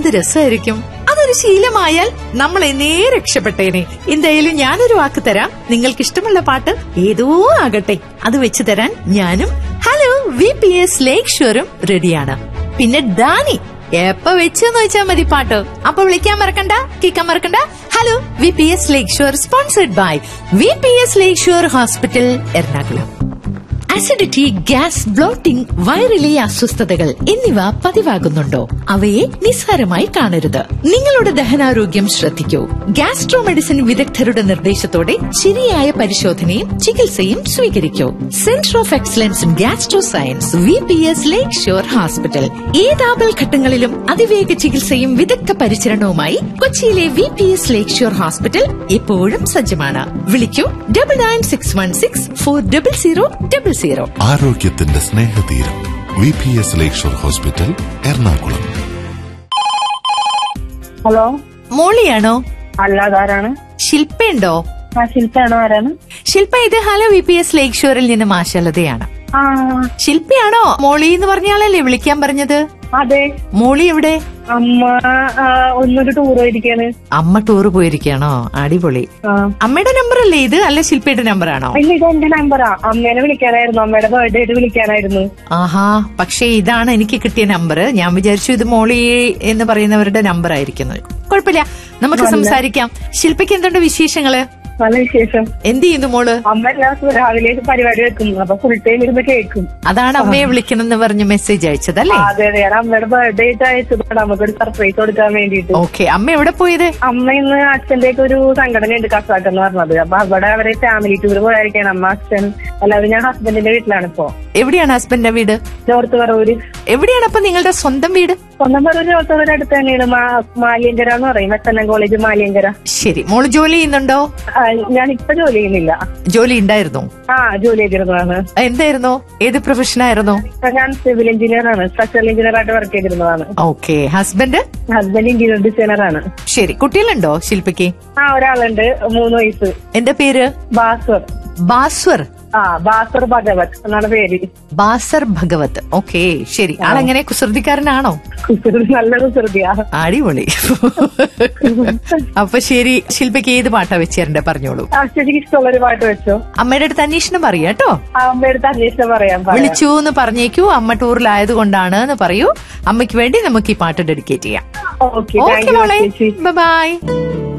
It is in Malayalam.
എന്ത് രസമായിരിക്കും. അതൊരു ശീലമായാൽ നമ്മൾ എന്നേ രക്ഷപ്പെട്ടേനെ. എന്തായാലും ഞാനൊരു വാക്ക് തരാം. നിങ്ങൾക്ക് ഇഷ്ടമുള്ള പാട്ട് ഏതോ ആകട്ടെ, അത് വെച്ച് തരാൻ ഞാനും ഹലോ VPS ലേക്ക് ഷോറും റെഡിയാണ്. പിന്നെ ഡാനി എപ്പ വെച്ചെന്ന് വെച്ചാൽ മതി പാട്ട്. അപ്പൊ വിളിക്കാൻ മറക്കണ്ട, കേൾക്കാൻ മറക്കണ്ട. Hello VPS lake shore, sponsored by VPS lake shore hospital, Ernakulam. Acidity, gas, blotting, വയറിലെ അസ്വസ്ഥതകൾ എന്നിവ പതിവാകുന്നുണ്ടോ? അവയെ നിസ്സാരമായി കാണരുത്. നിങ്ങളുടെ ദഹനാരോഗ്യം ശ്രദ്ധിക്കൂ. ഗ്യാസ്ട്രോ മെഡിസിൻ വിദഗ്ധരുടെ നിർദ്ദേശത്തോടെ ശരിയായ പരിശോധനയും ചികിത്സയും സ്വീകരിക്കൂ. Centre of excellence in gastro science, VPS lake shore hospital. ഏത് ആപൽഘട്ടങ്ങളിലും അതിവേഗ ചികിത്സയും വിദഗ്ധ പരിചരണവുമായി കൊച്ചിയിലെ VPS ലേക്ക് ഷോർ ഹോസ്പിറ്റൽ എപ്പോഴും സജ്ജമാണ്. വിളിക്കൂ 9961640000. ആരോഗ്യത്തിന്റെ സ്നേഹതീരം VPS ലേക്ക് ഷോർ ഹോസ്പിറ്റൽ, എറണാകുളം. ഹലോ, മോളിയാണോ? അല്ലാതാരാണ്? ശില്പയുണ്ടോ? ശില്പയാണോ? ആരാണ്? ശില്പ, ഇത് ഹലോ VPS ലേക്ക് ഷോറിൽ നിന്ന് മാഷലതയാണ്. ശില്പയാണോ? മോളി എന്ന് പറഞ്ഞാളല്ലേ വിളിക്കാൻ പറഞ്ഞത്? അതെ. മോളി എവിടെ? അമ്മ ഒന്നൊരു ടൂർ പോയിരിക്കാണ്. അമ്മ ടൂർ പോയിരിക്കാണോ? അടിപൊളി. അമ്മയുടെ നമ്പർ അല്ലേ ഇത്, അല്ല ശില്പയുടെ നമ്പർ ആണോ? ഇല്ല, ഇത് എന്റെ നമ്പറാ. അമ്മേനെ വിളിക്കാനായിരുന്നു, അമ്മയുടെ ബർത്ത്ഡേ ആയിട്ട് വിളിക്കാനായിരുന്നു. ആഹാ, പക്ഷെ ഇതാണ് എനിക്ക് കിട്ടിയ നമ്പർ. ഞാൻ വിചാരിച്ചു ഇത് മോളി എന്ന് പറയുന്നവരുടെ നമ്പർ ആയിരിക്കുന്നു. കുഴപ്പമില്ല, നമുക്ക് സംസാരിക്കാം. ശില്പയ്ക്ക് എന്തുണ്ട് വിശേഷങ്ങള്? നല്ല വിശേഷം. എന്ത് ചെയ്യുന്നു മോള്? അമ്മ എല്ലാ രാവിലെ പരിപാടി വെക്കും, അപ്പൊ ഫുൾ ടൈം ഇരുന്ന് കേൾക്കും. അതാണ് അമ്മയെ വിളിക്കണം എന്ന് പറഞ്ഞ് മെസ്സേജ് അയച്ചതല്ലേ? അതെ അതെ, അമ്മയുടെ ബർത്ത്ഡേ ആയിട്ട് അയച്ചതാണ്, നമുക്കൊരു സർപ്രൈസ് കൊടുക്കാൻ വേണ്ടിട്ട്. ഓക്കെ, അമ്മ എവിടെ പോയത്? അമ്മ ഇന്ന് അച്ഛന്റെ ഒക്കെ ഒരു സംഘടനയുണ്ട്, കസാക്ക് എന്ന് പറഞ്ഞത്. അപ്പൊ അവിടെ അവരെ ഫാമിലി ടൂർ പോയായിരിക്കാണ്. അമ്മ, അച്ഛൻ എല്ലാവരും. ഞാൻ ഹസ്ബൻഡിന്റെ വീട്ടിലാണ് ഇപ്പോ. എവിടെയാണ് ഹസ്ബൻഡിന്റെ വീട്? നോർത്ത് പറവൂര്. എവിടെയാണ് അപ്പൊ നിങ്ങളുടെ സ്വന്തം വീട്? സ്വന്തം പറവൂര് നോർത്ത് പറവൂര് അടുത്ത് തന്നെയാണ്. മാലിയങ്കര എന്ന് പറയും, വെസ്റ്റേൺ കോളേജ് മാലിയങ്കര. ശരി, മോള് ജോലി ചെയ്യുന്നുണ്ടോ? ഞാൻ ഇപ്പൊ ജോലി ചെയ്യുന്നില്ല. ജോലി ഉണ്ടായിരുന്നു? ജോലി ചെയ്തിരുന്നതാണ്. എന്തായിരുന്നു? ഏത് പ്രൊഫഷനായിരുന്നു? ഞാൻ സിവിൽ എഞ്ചിനീയർ ആണ്, സ്ട്രക്ചറൽ എഞ്ചിനീയർ ആയിട്ട് work ചെയ്തിരുന്നതാണ്. Okay. Husband? Husband interior designer ആണ്. ശരി, കുട്ടികളുണ്ടോ ശില്പയ്ക്ക്? ഒരാളുണ്ട്, 3 വയസ്സ്. എന്റെ പേര് ബാസ്വർ. ബാസ്വർ? ബാസർ ഭഗവത് എന്നാണ് പേര്. ബാസർ ഭഗവത്. ഓക്കെ, ശരി. ആളെങ്ങനെ, കുസൃതിക്കാരനാണോ? നല്ല കുസൃതിയാ. അടിപൊളി. അപ്പൊ ശരി, ശില്പയ്ക്ക് ഏത് പാട്ടാ വെച്ചേരണ്ടേ? പറഞ്ഞോളൂ. ശരിക്കും ഇഷ്ടമുള്ളൊരു പാട്ട് വെച്ചോ. അമ്മയുടെ അടുത്ത് അന്വേഷണം പറയാട്ടോ. അമ്മയുടെ അടുത്ത് അന്വേഷണം പറയാം. വിളിച്ചു എന്ന് പറഞ്ഞേക്കൂ, അമ്മ ടൂറിലായത് കൊണ്ടാണ് എന്ന് പറയൂ. അമ്മയ്ക്ക് വേണ്ടി നമുക്ക് ഈ പാട്ട് ഡെഡിക്കേറ്റ് ചെയ്യാം. ഓക്കെ, മോളെ, ബൈ.